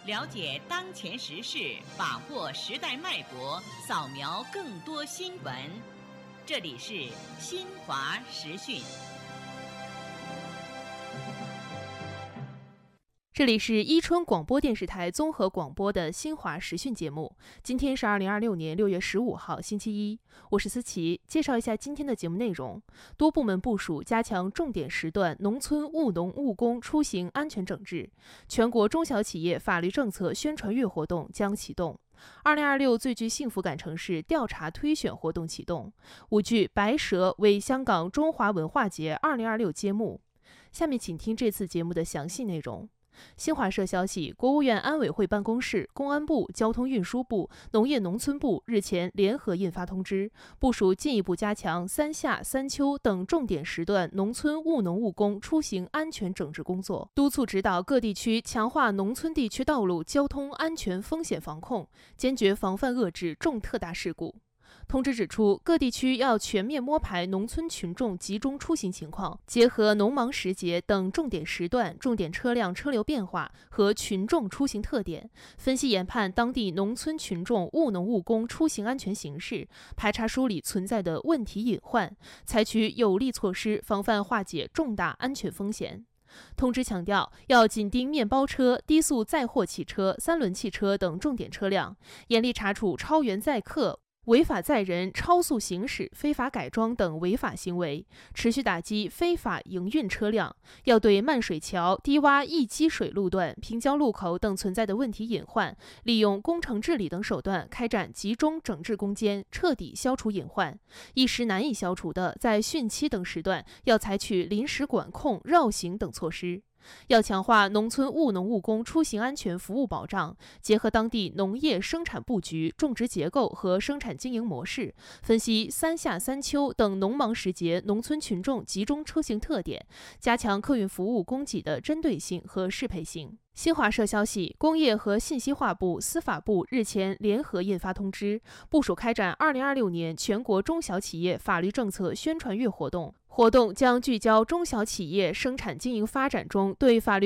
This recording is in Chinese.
了解当前时事，把握时代脉搏，扫描更多新闻。这里是新华时讯。 这里是伊春广播电视台综合广播的新华时讯节目。今天是2026年6月15号，星期一。我是思琪，介绍一下今天的节目内容。多部门部署加强重点时段农村务农务工出行安全整治。全国中小企业法律政策宣传月活动将启动。2026最具幸福感城市调查推选活动启动。舞剧《白蛇》为香港中华文化节2026揭幕。下面请听这次节目的详细内容。新华社消息，国务院安委会办公室、公安部、交通运输部、农业农村部日前联合印发通知，部署进一步加强三夏、三秋等重点时段农村务农务工出行安全整治工作，督促指导各地区强化农村地区道路交通安全风险防控，坚决防范遏制重特大事故。通知指出，各地区要全面摸排农村群众集中出行情况，结合农忙时节等重点时段、重点车辆车流变化和群众出行特点，分析研判当地农村群众务农务工出行安全形势，排查梳理存在的问题隐患，采取有力措施防范化解重大安全风险。通知强调，要紧盯面包车、低速载货汽车、三轮汽车等重点车辆，严厉查处超员载客、违法载人、超速行驶、非法改装等违法行为，持续打击非法营运车辆。要对漫水桥、低洼易积水路段、平交路口等存在的问题隐患，利用工程治理等手段开展集中整治攻坚，彻底消除隐患。一时难以消除的，在汛期等时段要采取临时管控、绕行等措施。要强化农村务农务工出行安全服务保障，结合当地农业生产布局、种植结构和生产经营模式，分析三夏三秋等农忙时节农村群众集中出行特点，加强客运服务供给的针对性和适配性。新华社消息，工业和信息化部、司法部日前联合印发通知，部署开展2026年全国中小企业法律政策宣传月活动。活动将聚焦中小企业生产经营发展中对法律